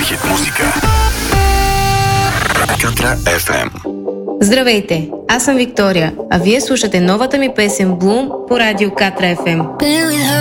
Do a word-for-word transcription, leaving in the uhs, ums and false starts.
хит музика. Катра еф ем. Здравейте, аз съм Виктория, а вие слушате новата ми песен Bloom по радио Катра еф ем.